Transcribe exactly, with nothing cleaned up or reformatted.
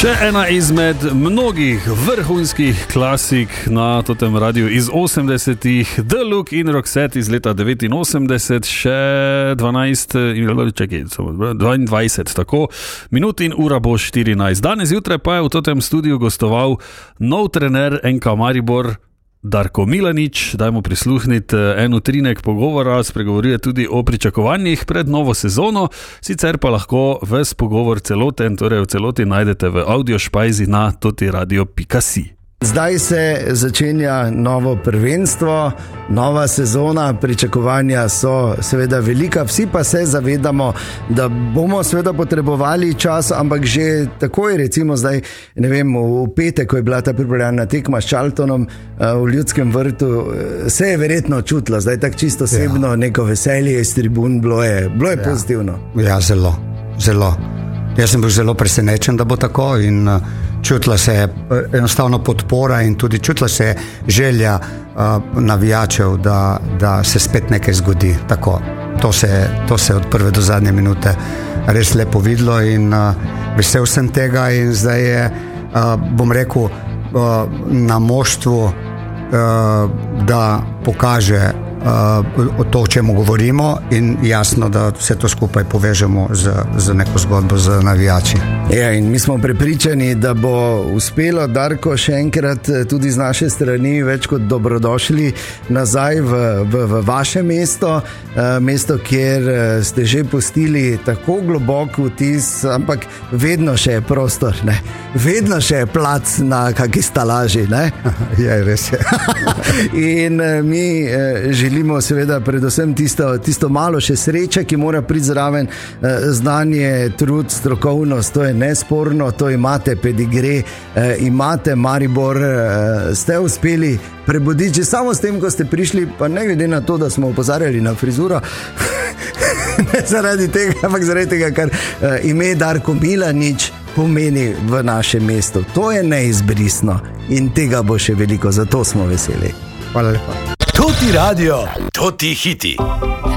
Še ena izmed mnogih vrhunskih klasik na totem radiju iz osemdesetih, The Look in Roxette iz leta devetinosemdeset, še dvanajst, čakaj, dvaindvajset, tako, minut in ura bo štirinajst. Danes jutraj pa je v totem studiu gostoval nov trener N K Maribor, Darko Milanič. Dajmo prisluhniti en utrinek pogovora, spregovoruje tudi o pričakovanjih pred novo sezono, sicer pa lahko ves pogovor celoten, torej v celoti najdete v audiošpajzi na totiradio pika si. Zdaj se začenja novo prvenstvo, nova sezona, pričakovanja so seveda velika, vsi pa se zavedamo, da bomo seveda potrebovali čas, ampak že takoj, recimo zdaj, ne vem, v petek, ko je bila ta pripravljalna tekma s Charltonom v Ljudskem vrtu, se je verjetno čutilo, zdaj tako čisto osebno, ja. Neko veselje iz tribun, bilo je, bilo je ja. pozitivno. Ja, zelo, zelo. Jaz sem bil zelo presenečen, da bo tako in čutila se je enostavno podpora in tudi čutila se je želja uh, navijačev, da, da se spet nekaj zgodi. Tako, to se, to se od prve do zadnje minute res lepo videlo in uh, vesel sem tega in zdaj je, uh, bom rekel, uh, na moštvu, uh, da pokaže Uh, o to, o čemu govorimo in jasno, da vse to skupaj povežemo z, z neko zgodbo z navijači. Ja, in mi smo prepričani, da bo uspelo. Darko, še enkrat tudi z naše strani več kot dobrodošli nazaj v, v, v vaše mesto, uh, mesto, kjer ste že pustili tako globok vtis, ampak vedno še je prostor, ne? Vedno še je plac na kaki stalaži, ne? Ja, res je. In uh, mi uh, želimo Želimo seveda predvsem tisto, tisto malo še sreče, ki mora priti zraven, znanje, trud, strokovnost, to je nesporno, to imate pedigre, imate Maribor, ste uspeli prebuditi že samo s tem, ko ste prišli, pa ne glede na to, da smo opozarjali na frizuro, ne zaradi tega, ampak zaradi tega, kar ime Darko Milanič pomeni v našem mestu. To je neizbrisno in tega bo še veliko, zato smo veseli. Hvala lepa. Toti radio, toti hiti.